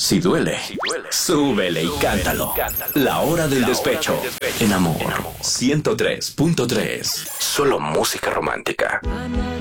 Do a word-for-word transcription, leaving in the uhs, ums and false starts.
Si duele, súbele y cántalo. La hora del despecho. En Amor ciento tres punto tres. Solo música romántica.